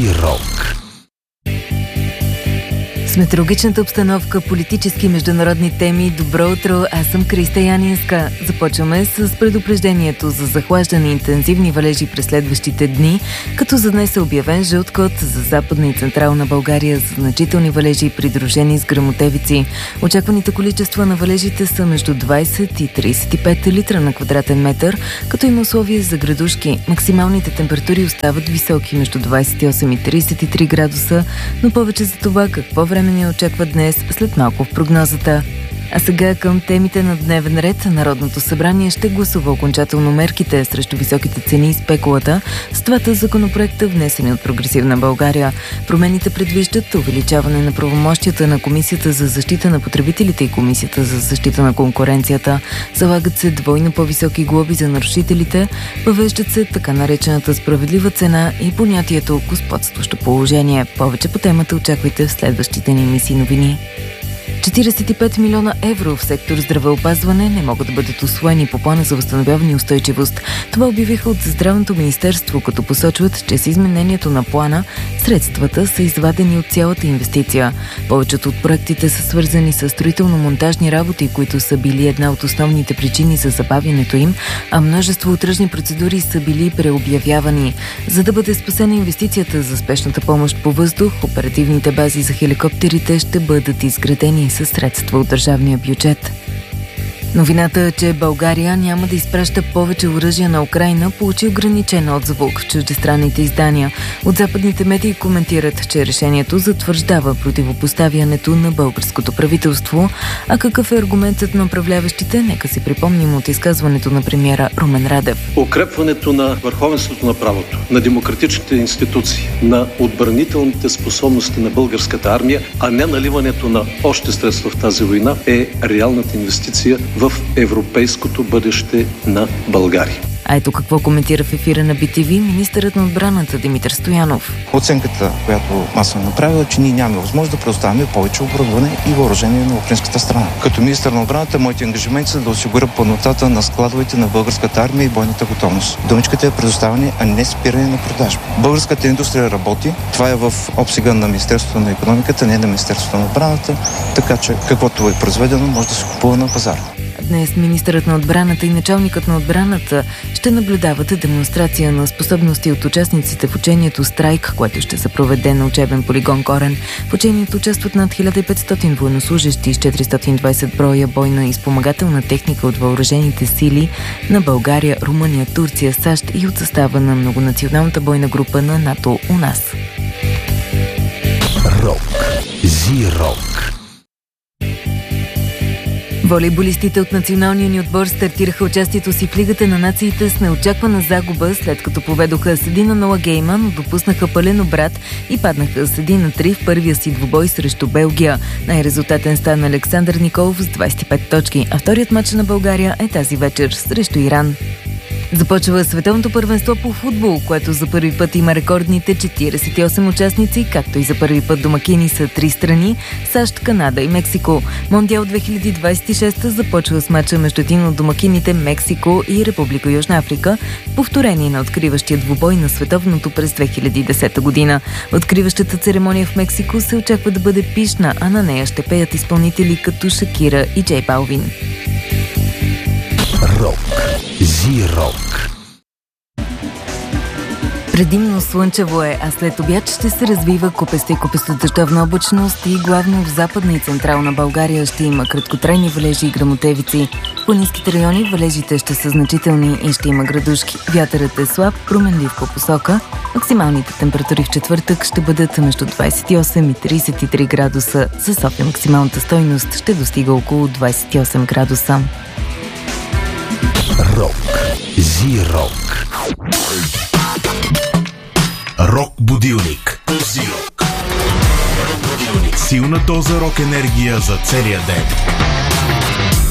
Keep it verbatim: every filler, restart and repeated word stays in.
Зирок. С метеорологичната обстановка, политически и международни теми. Добро утро, аз съм Криста Янинска. Започваме с предупреждението за захлаждане и интензивни валежи през следващите дни, като за днес е обявен жълт код за Западна и Централна България за значителни валежи, придружени с гръмотевици. Очакваните количества на валежите са между двайсет и трийсет и пет литра на квадратен метър, като има условия за градушки. Максималните температури остават високи между двайсет и осем и трийсет и три градуса, но повече за това какво време ни очаква днес след малко в прогнозата. А сега към темите на дневен ред. Народното събрание ще гласува окончателно мерките срещу високите цени и спекулата с двата законопроекта, внесени от Прогресивна България. Промените предвиждат увеличаване на правомощията на Комисията за защита на потребителите и Комисията за защита на конкуренцията. Залагат се двойно по-високи глоби за нарушителите, въвеждат се така наречената справедлива цена и понятието господстващо положение. Повече по темата очаквайте в следващите ни емисии новини. четирийсет и пет милиона евро в сектор здравеопазване не могат да бъдат усвоени по плана за възстановяване и устойчивост. Това обявиха от Здравното министерство, като посочват, че с изменението на плана средствата са извадени от цялата инвестиция. Повечето от проектите са свързани с строително-монтажни работи, които са били една от основните причини за забавянето им, а множество тръжни процедури са били преобявявани. За да бъде спасена инвестицията за спешната помощ по въздух, оперативните бази за хеликоптерите ще бъдат изградени със средства от държавния бюджет. Новината е, че България няма да изпраща повече оръжия на Украйна, получи ограничен отзвук в чуждестранните издания. От западните медии коментират, че решението затвърждава противопоставянето на българското правителство. А какъв е аргументът на управляващите? Нека си припомним от изказването на премиера Румен Радев. Укрепването на върховенството на правото, на демократичните институции, на отбранителните способности на българската армия, а не наливането на още средства в тази война, е реалната инвестиция в европейското бъдеще на България. А ето какво коментира в ефира на Би Ти Ви министърът на отбраната Димитър Стоянов. Оценката, която аз съм направила, че ние нямаме възможност да предоставяме повече оборудване и въоръжение на украинската страна. Като министър на отбраната, моите ангажименти са да осигуря пълнотата на складовете на българската армия и бойната готовност. Думичката е предоставяне, а не спиране на продажба. Българската индустрия работи. Това е в обсега на Министерството на икономиката, не на Министерството на отбраната, така че каквото е произведено може да се купува на пазара. Днес министърът на отбраната и началникът на отбраната ще наблюдават демонстрация на способности от участниците в учението Страйк, което ще се проведе на учебен полигон Корен. В учението участват над хиляда и петстотин военнослужещи с четиристотин и двайсет броя бойна и спомагателна техника от въоръжените сили на България, Румъния, Турция, САЩ и от състава на многонационалната бойна група на НАТО у нас. Рок. Зирок. Волейболистите от националния ни отбор стартираха участието си в Лигата на нациите с неочаквана загуба, след като поведоха с един на нула гейма, но допуснаха пълен обрат и паднаха с един на три в първия си двубой срещу Белгия. Най-резултатен стана Александър Николов с двайсет и пет точки, а вторият мач на България е тази вечер срещу Иран. Започва световното първенство по футбол, което за първи път има рекордните четирийсет и осем участници, както и за първи път домакини са три страни – САЩ, Канада и Мексико. Мондиал две хиляди двайсет и шеста започва с мача между един от домакините Мексико и Република Южна Африка, повторение на откриващия двубой на световното през две хиляди и десета година. Откриващата церемония в Мексико се очаква да бъде пишна, а на нея ще пеят изпълнители като Шакира и Джей Балвин. Рок. Зирок. Предимно слънчево е, а след обяд ще се развива купеста и купестодъждовна облачност и главно в Западна и Централна България ще има краткотрайни валежи и гръмотевици. В планинските райони валежите ще са значителни и ще има градушки. Вятърът е слаб, променлив по посока. Максималните температури в четвъртък ще бъдат между двайсет и осем и трийсет и три градуса. За София максималната стойност ще достига около двайсет и осем градуса. Рок. Зирок. Рок будилник. Зирок. Силна доза рок енергия за целия ден.